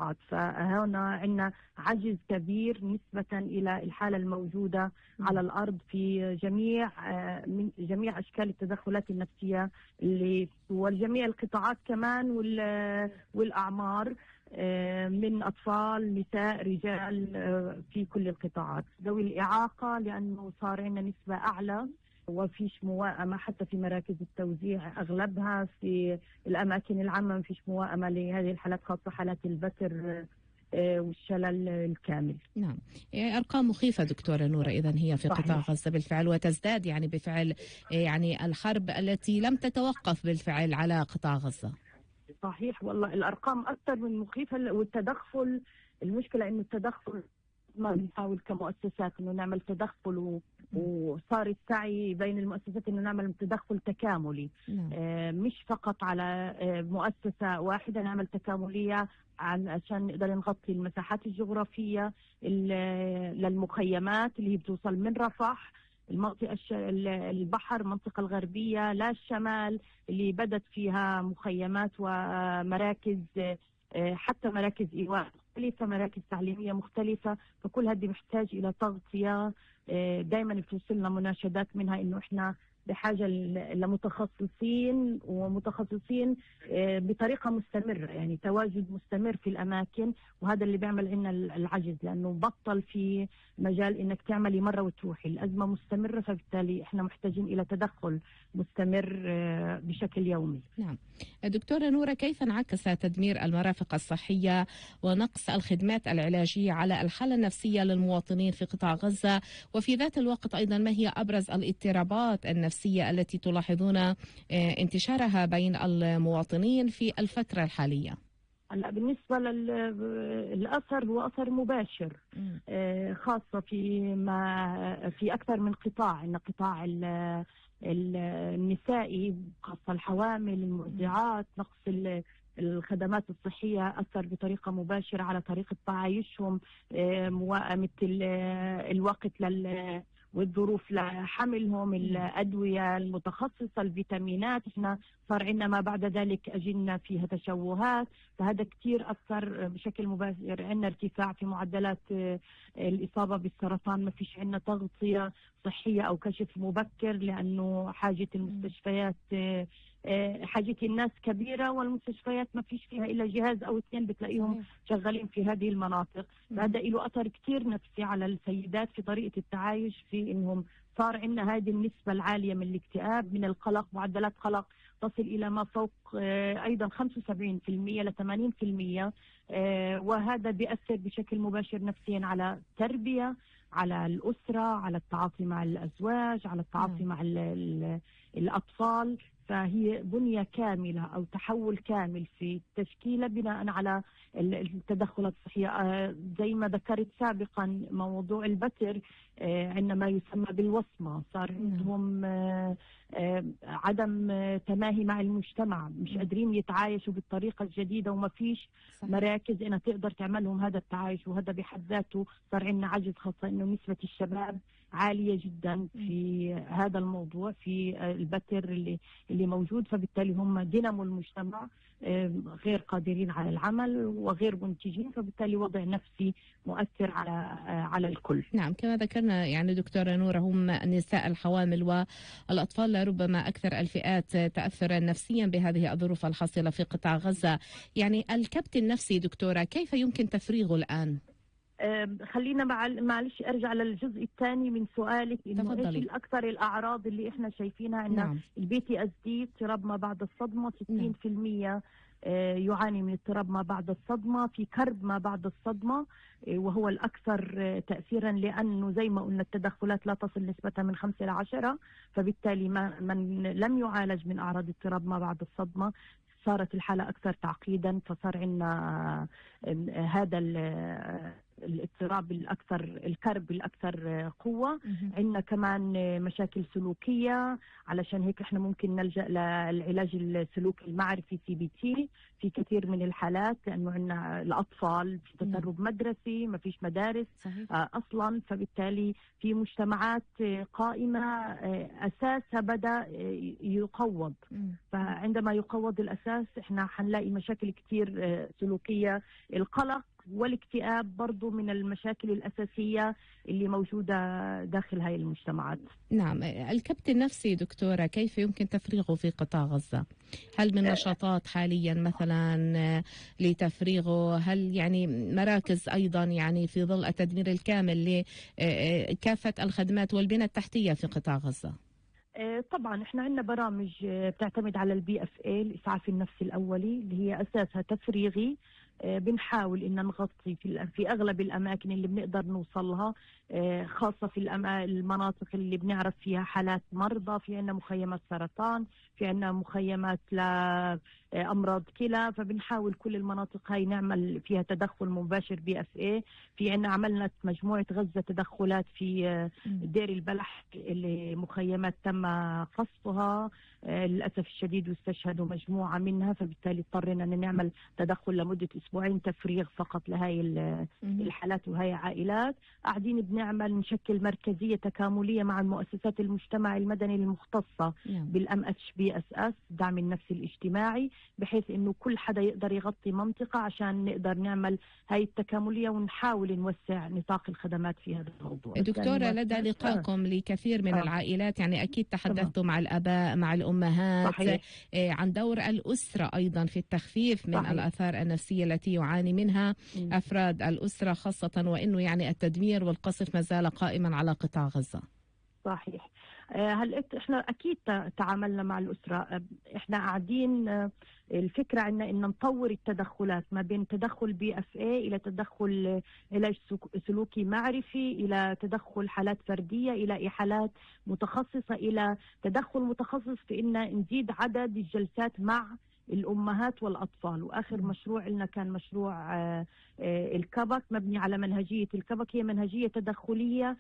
القطاعات. فهنا عندنا عجز كبير نسبة إلى الحالة الموجودة على الأرض في من جميع أشكال التدخلات النفسية وجميع القطاعات كمان والأعمار، من أطفال، نساء، رجال، في كل القطاعات. ذوي الإعاقة لأنه صار عندنا نسبة أعلى وفيش موائمة حتى في مراكز التوزيع، أغلبها في الأماكن العامة مفيش موائمة لهذه الحالات، خاصة حالات البتر والشلل الكامل. نعم، يعني أرقام مخيفة دكتورة نورة إذن هي في قطاع غزة بالفعل، وتزداد يعني بفعل يعني الحرب التي لم تتوقف بالفعل على قطاع غزة. صحيح والله الأرقام أكثر من مخيفة. والتدخل، المشكلة إنه التدخل ما بنحاول كمؤسسات إنه نعمل تدخل، وصار السعي بين المؤسسات إنه نعمل تدخل تكاملي. مش فقط على مؤسسة واحدة، نعمل تكاملية عشان نقدر نغطي المساحات الجغرافية للمخيمات اللي هي بتوصل من رفح، المنطقة البحر، المنطقة الغربية، لا الشمال اللي بدت فيها مخيمات ومراكز، حتى مراكز إيواء مختلفة، مراكز تعليمية مختلفة. فكل هذه محتاج إلى تغطية. دائما بتوصلنا مناشدات منها إنه إحنا بحاجة لمتخصصين ومتخصصين بطريقة مستمرة، يعني تواجد مستمر في الأماكن. وهذا اللي بيعمل لنا العجز، لأنه بطل في مجال إنك تعملي مرة وتروحي، الأزمة مستمرة، فبالتالي إحنا محتاجين إلى تدخل مستمر بشكل يومي. نعم دكتورة نورة، كيف انعكس تدمير المرافق الصحية ونقص الخدمات العلاجية على الحالة النفسية للمواطنين في قطاع غزة؟ وفي ذات الوقت أيضا ما هي أبرز الاضطرابات النفسية التي تلاحظون انتشارها بين المواطنين في الفترة الحالية؟ هلا بالنسبة للأثر، هو أثر مباشر، خاصة في أكثر من قطاع. إن قطاع النسائي، خاصة الحوامل، المرضعات، نقص الخدمات الصحية أثر بطريقة مباشرة على طريقة تعايشهم، موائمة الوقت والظروف لحملهم، الأدوية المتخصصة، الفيتامينات. احنا صار عندنا ما بعد ذلك أجلنا فيها تشوهات، فهذا كتير أثر بشكل مباشر. عندنا ارتفاع في معدلات الإصابة بالسرطان، ما فيش عندنا تغطية صحية أو كشف مبكر، لأنه حاجة المستشفيات، حاجة الناس كبيرة، والمستشفيات ما فيش فيها إلا جهاز أو اثنين بتلاقيهم شغالين في هذه المناطق. فهذا له أثر كتير نفسي على السيدات في طريقة التعايش، في إنهم صار عندنا هذه النسبة العالية من الاكتئاب، من القلق، معدلات قلق تصل إلى ما فوق أيضا 75% ل 80%. وهذا بيأثر بشكل مباشر نفسيا على التربية، على الأسرة، على التعاطي مع الأزواج، على التعاطي مع الأطفال. فهي بنية كاملة أو تحول كامل في التشكيلة بناء على التدخلات الصحية. زي ما ذكرت سابقا موضوع البتر، عندما ما يسمى بالوصمة، صار عندهم عدم تماهي مع المجتمع، مش قادرين يتعايشوا بالطريقة الجديدة، وما فيش مراكز انها تقدر تعملهم هذا التعايش. وهذا بحد ذاته صار عندنا عجز، خاصة انه نسبة الشباب عالية جدا في هذا الموضوع، في البتر اللي موجود. فبالتالي هم دينامو المجتمع، غير قادرين على العمل وغير منتجين، فبالتالي وضع نفسي مؤثر على الكل. نعم، كما ذكرنا يعني دكتورة نورة، هم النساء، الحوامل والأطفال لربما أكثر الفئات تأثرا نفسيا بهذه الظروف الحاصلة في قطاع غزة. يعني الكبت النفسي دكتورة كيف يمكن تفريغه الآن؟ خلينا معلش ارجع للجزء الثاني من سؤالك، انه ايش الاكثر الاعراض اللي احنا شايفينها. ان البي تي اس دي، اضطراب ما بعد الصدمه، 60% يعاني من اضطراب ما بعد الصدمه، في كرب ما بعد الصدمه، وهو الاكثر تاثيرا، لانه زي ما قلنا التدخلات لا تصل نسبتها من 5 ل 10. فبالتالي من لم يعالج من اعراض اضطراب ما بعد الصدمه صارت الحالة أكثر تعقيدا، فصار عندنا هذا الاضطراب الأكثر، الكرب الأكثر قوة. عندنا كمان مشاكل سلوكية، علشان هيك احنا ممكن نلجأ للعلاج السلوكي المعرفي CBT في كثير من الحالات، لأنه عندنا الأطفال في تسرب مدرسي، ما فيش مدارس أصلا، فبالتالي في مجتمعات قائمة أساسها بدأ يقوض. فعندما يقوض الأساس احنا حنلاقي مشاكل كثير سلوكية. القلق والاكتئاب برضو من المشاكل الأساسية اللي موجودة داخل هاي المجتمعات. نعم، الكبت النفسي دكتورة كيف يمكن تفريغه في قطاع غزة؟ هل من نشاطات حاليا مثلا لتفريغه؟ هل يعني مراكز أيضا يعني في ظل التدمير الكامل لكافة الخدمات والبنى التحتية في قطاع غزة؟ طبعا احنا عندنا برامج بتعتمد على الBFA، الإسعاف النفسي الأولي، اللي هي أساسها تفريغي. بنحاول إن نغطي في أغلب الأماكن اللي بنقدر نوصلها، خاصة في المناطق اللي بنعرف فيها حالات مرضى. في عندنا مخيمات سرطان، في عندنا مخيمات لأمراض كلى، فبنحاول كل المناطق هاي نعمل فيها تدخل مباشر BFA. في عندنا عملنا مجموعة غزة تدخلات في دير البلح، اللي مخيمات تم قصفها للأسف الشديد واستشهدوا مجموعة منها، فبالتالي اضطرينا أن نعمل تدخل لمدة أسبوعين تفريغ فقط لهاي الحالات وهي عائلات. قاعدين بنعمل نشكل مركزية تكاملية مع المؤسسات المجتمع المدني المختصة بالMHBSS، الدعم النفسي الاجتماعي، بحيث انه كل حدا يقدر يغطي منطقة عشان نقدر نعمل هاي التكاملية ونحاول نوسع نطاق الخدمات في هذا الموضوع. دكتورة، لدى لقائكم لكثير من العائلات يعني أكيد تحدثتوا مع الآباء مع الأمهات. صحيح. عن دور الأسرة أيضا في التخفيف من الآثار النفسية التي يعاني منها أفراد الأسرة، خاصة وإنه يعني التدمير والقصف ما زال قائما على قطاع غزة. صحيح. هل احنا اكيد تعاملنا مع الاسره. احنا قاعدين الفكره عندنا ان نطور التدخلات ما بين تدخل BFA الى تدخل علاج سلوكي معرفي، الى تدخل حالات فرديه، الى حالات متخصصه، الى تدخل متخصص في ان نزيد عدد الجلسات مع الأمهات والأطفال. وآخر مشروع لنا كان مشروع الكبك، مبني على منهجية الكبك. هي منهجية تدخلية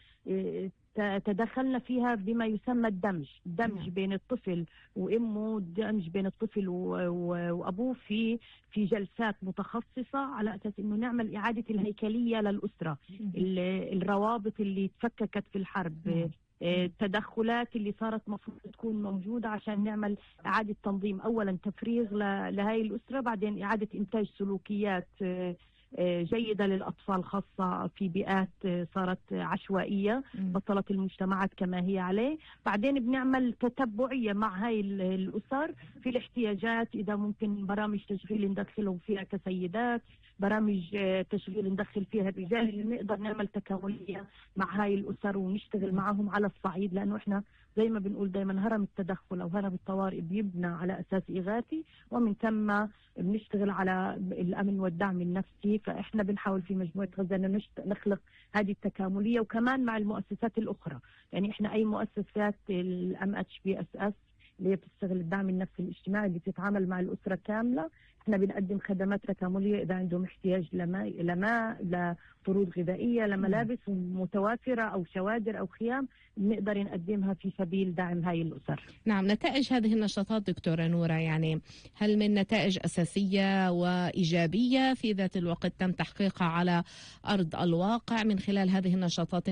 تدخلنا فيها بما يسمى الدمج بين الطفل وأمه، الدمج بين الطفل وأبوه في جلسات متخصصة، على أساس أنه نعمل إعادة الهيكلية للأسرة، الروابط اللي تفككت في الحرب، التدخلات اللي صارت مفروض تكون موجودة عشان نعمل إعادة تنظيم. أولا تفريغ لهاي الأسرة، بعدين إعادة إنتاج سلوكيات جيدة للأطفال، خاصة في بيئات صارت عشوائية بطلت المجتمعات كما هي عليه. بعدين بنعمل تتبعية مع هاي الأسر في الاحتياجات، إذا ممكن برامج تشغيل ندخلهم فيها كسيدات، برامج تشغيل ندخل فيها الرجال، اللي نقدر نعمل تكاملية مع هاي الأسر ونشتغل معهم على الصعيد. لأنه إحنا زي ما بنقول دايما هرم التدخل أو هرم الطوارئ بيبنى على أساس إغاثي، ومن ثم بنشتغل على الأمن والدعم النفسي. فإحنا بنحاول في مجموعة غزة أن نخلق هذه التكاملية، وكمان مع المؤسسات الأخرى. يعني إحنا أي مؤسسات الMHBSS اللي هي بتشتغل الدعم النفسي الاجتماعي اللي بتتعامل مع الأسرة كاملة، احنا بنقدم خدمات تكاملية إذا عندهم احتياج لماء، لفروض غذائية، لملابس متوافرة أو شوادر أو خيام، بنقدر نقدمها في سبيل دعم هاي الأسر. نعم، نتائج هذه النشاطات دكتورة نورة يعني هل من نتائج أساسية وإيجابية في ذات الوقت تم تحقيقها على أرض الواقع من خلال هذه النشاطات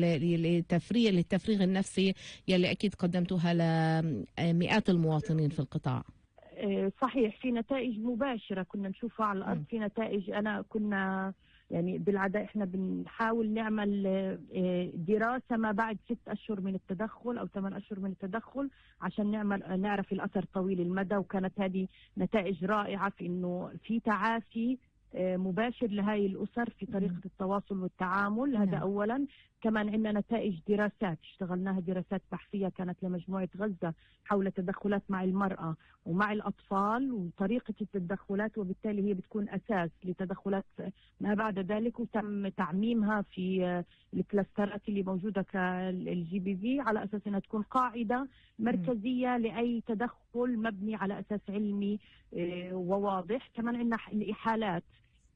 للتفريغ النفسي يلي أكيد قدمتوها لمئات المواطنين في القطاع؟ صحيح، في نتائج مباشرة كنا نشوفها على الأرض. في نتائج كنا يعني بالعادة احنا بنحاول نعمل دراسة ما بعد 6 أشهر من التدخل أو 8 أشهر من التدخل عشان نعرف الأثر طويل المدى. وكانت هذه نتائج رائعة في إنه في تعافي مباشر لهاي الأسر في طريقة التواصل والتعامل. هذا أولا. كمان عندنا نتائج دراسات اشتغلناها، دراسات بحثية كانت لمجموعة غزة حول تدخلات مع المرأة ومع الأطفال وطريقة التدخلات، وبالتالي هي بتكون أساس لتدخلات ما بعد ذلك. وتم تعميمها في الكلاسترات اللي موجودة كالGBV على أساس أنها تكون قاعدة مركزية لأي تدخل مبني على أساس علمي وواضح. كمان عندنا الإحالات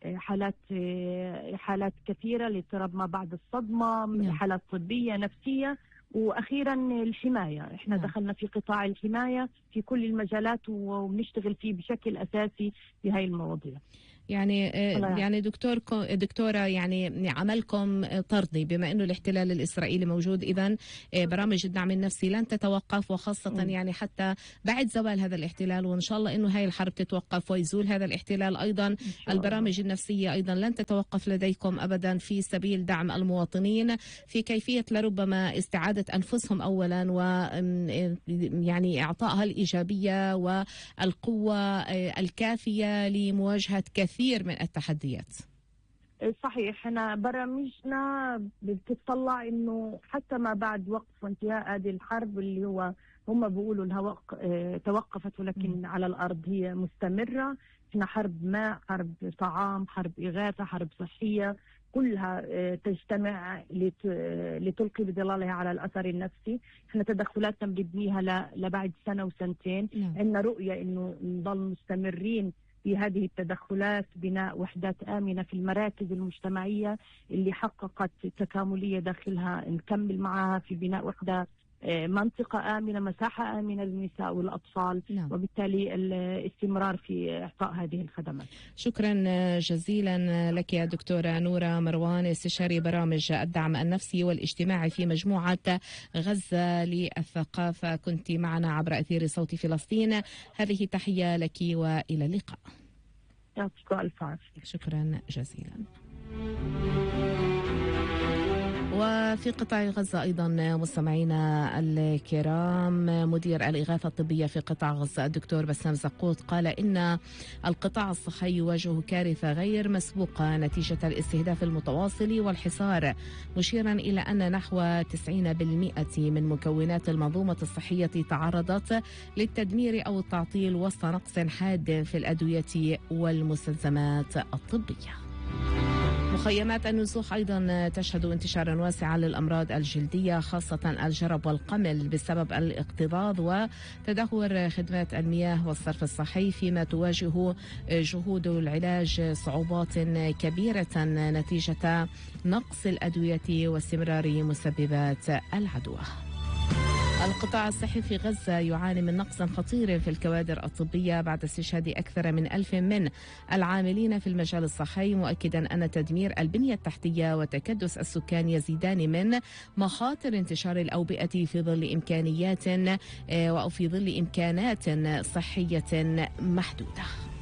حالات كثيرة لاضطراب ما بعد الصدمة، حالات طبية نفسية، وأخيرا الحماية. إحنا دخلنا في قطاع الحماية في كل المجالات وبنشتغل فيه بشكل أساسي في هاي المواضيع. يعني دكتورة يعني عملكم طردي بما أنه الاحتلال الإسرائيلي موجود، إذن برامج الدعم النفسي لن تتوقف، وخاصة يعني حتى بعد زوال هذا الاحتلال، وإن شاء الله أنه هاي الحرب تتوقف ويزول هذا الاحتلال أيضا. البرامج النفسية أيضا لن تتوقف لديكم أبدا في سبيل دعم المواطنين في كيفية لربما استعادة أنفسهم أولا، ويعني إعطائها الإيجابية والقوة الكافية لمواجهة كثير من التحديات. صحيح، احنا برامجنا بتطلع انه حتى ما بعد وقف وانتهاء هذه الحرب اللي هو هم بيقولوا انها توقفت، ولكن على الارض هي مستمره. احنا حرب ماء، حرب طعام، حرب اغاثه، حرب صحيه، كلها تجتمع لتلقي بظلالها على الاثر النفسي. احنا تدخلاتنا بنبنيها لبعد سنه وسنتين. عندنا رؤيه انه نضل مستمرين في هذه التدخلات، بناء وحدات آمنة في المراكز المجتمعية اللي حققت تكاملية داخلها، نكمل معها في بناء وحدة منطقة آمنة، مساحة آمنة للنساء والأطفال. وبالتالي الاستمرار في إعطاء هذه الخدمات. شكرا جزيلا لك يا دكتورة نورة مروان، استشاري برامج الدعم النفسي والاجتماعي في مجموعة غزة للثقافة، كنت معنا عبر أثير صوت فلسطين. هذه تحية لك وإلى اللقاء. يعطيك ألف عافية. شكرا جزيلا. وفي قطاع غزة أيضا مستمعينا الكرام، مدير الإغاثة الطبية في قطاع غزة الدكتور بسام زقوط قال إن القطاع الصحي يواجه كارثة غير مسبوقة نتيجة الاستهداف المتواصل والحصار، مشيرا إلى أن نحو 90% من مكونات المنظومة الصحية تعرضت للتدمير أو التعطيل وسط نقص حاد في الأدوية والمستلزمات الطبية. مخيمات النزوح أيضا تشهد انتشارا واسعا للأمراض الجلدية، خاصة الجرب والقمل، بسبب الاكتظاظ وتدهور خدمات المياه والصرف الصحي، فيما تواجه جهود العلاج صعوبات كبيرة نتيجة نقص الأدوية واستمرار مسببات العدوى. القطاع الصحي في غزة يعاني من نقص خطير في الكوادر الطبية بعد استشهاد أكثر من 1000 من العاملين في المجال الصحي، مؤكدا أن تدمير البنية التحتية وتكدس السكان يزيدان من مخاطر انتشار الأوبئة في ظل إمكانيات أو في ظل إمكانات صحية محدودة.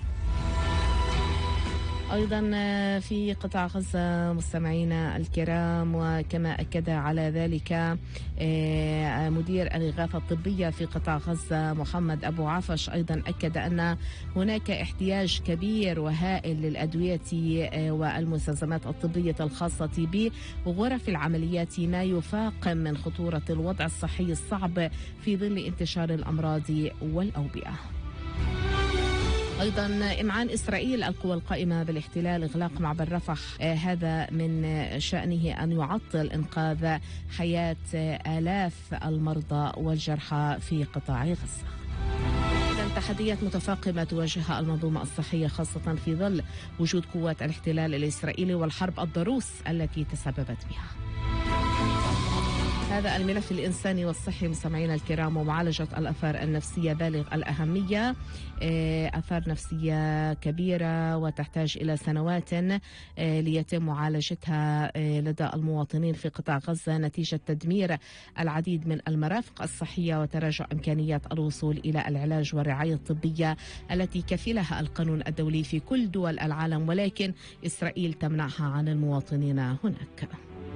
أيضا في قطاع غزة مستمعينا الكرام، وكما أكد على ذلك مدير الإغاثة الطبية في قطاع غزة محمد أبو عفش، أيضا أكد أن هناك احتياج كبير وهائل للأدوية والمستلزمات الطبية الخاصة بغرف العمليات، ما يفاقم من خطورة الوضع الصحي الصعب في ظل انتشار الأمراض والأوبئة. أيضا إمعان إسرائيل القوى القائمة بالاحتلال إغلاق معبر رفح، هذا من شأنه أن يعطل إنقاذ حياة آلاف المرضى والجرحى في قطاع غزة. تحديات متفاقمة تواجهها المنظومة الصحية، خاصة في ظل وجود قوات الاحتلال الإسرائيلي والحرب الضروس التي تسببت بها. هذا الملف الإنساني والصحي مستمعينا الكرام، ومعالجة الآثار النفسية بالغ الأهمية، آثار نفسية كبيرة وتحتاج إلى سنوات ليتم معالجتها لدى المواطنين في قطاع غزة نتيجة تدمير العديد من المرافق الصحية وتراجع إمكانيات الوصول إلى العلاج والرعاية الطبية التي كفلها القانون الدولي في كل دول العالم، ولكن إسرائيل تمنعها عن المواطنين هناك.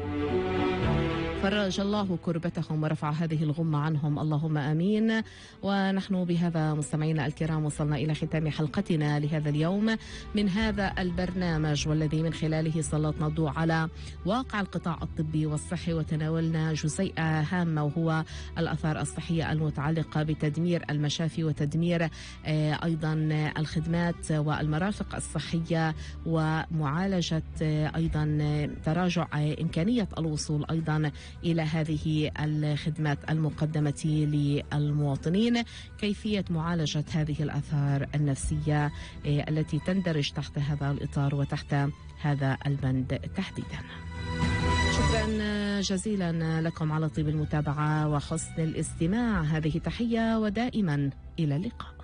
فرج الله كربتهم ورفع هذه الغمة عنهم، اللهم آمين. ونحن بهذا مستمعينا الكرام وصلنا إلى ختام حلقتنا لهذا اليوم من هذا البرنامج، والذي من خلاله سلطنا الضوء على واقع القطاع الطبي والصحي، وتناولنا جزيئة هامة وهو الآثار الصحية المتعلقة بتدمير المشافي وتدمير أيضا الخدمات والمرافق الصحية، ومعالجة أيضا تراجع إمكانية الوصول أيضا إلى هذه الخدمات المقدمة للمواطنين، كيفية معالجة هذه الآثار النفسية التي تندرج تحت هذا الإطار وتحت هذا البند تحديدا. شكرا جزيلا لكم على طيب المتابعة وحسن الاستماع. هذه تحية ودائما إلى اللقاء.